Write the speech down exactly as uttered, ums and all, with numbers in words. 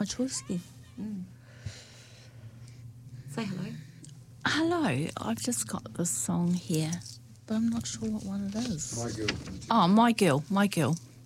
Choiski. Mm. Say hello. Hello, I've just got the song here, but I'm not sure what one it is. My girl. Oh, My Girl, My Girl.